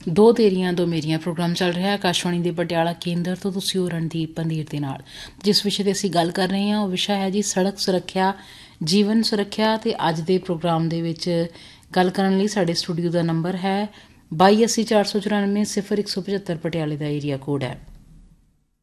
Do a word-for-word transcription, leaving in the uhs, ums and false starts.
ਦੋ ਤੇਰੀਆਂ ਦੋ ਮੇਰੀਆਂ ਪ੍ਰੋਗਰਾਮ ਚੱਲ ਰਿਹਾ ਆਕਾਸ਼ਵਾਣੀ ਦੇ ਪਟਿਆਲਾ ਕੇਂਦਰ ਤੋਂ। ਤੁਸੀਂ ਹੋ ਰਣਦੀਪ ਪੰਧੀਰ ਦੇ ਨਾਲ। ਜਿਸ ਵਿਸ਼ੇ 'ਤੇ ਅਸੀਂ ਗੱਲ ਕਰ ਰਹੇ ਹਾਂ ਉਹ ਵਿਸ਼ਾ ਹੈ ਜੀ ਸੜਕ ਸੁਰੱਖਿਆ, ਜੀਵਨ ਸੁਰੱਖਿਆ। ਅਤੇ ਅੱਜ ਦੇ ਪ੍ਰੋਗਰਾਮ ਦੇ ਵਿੱਚ ਗੱਲ ਕਰਨ ਲਈ ਸਾਡੇ ਸਟੂਡੀਓ ਦਾ ਨੰਬਰ ਹੈ ਬਾਈ ਅੱਸੀ ਚਾਰ ਸੌ ਚੁਰਾਨਵੇਂ ਸਿਫਰ ਇੱਕ ਸੌ ਪਝੱਤਰ, ਪਟਿਆਲੇ ਦਾ ਏਰੀਆ ਕੋਡ ਹੈ।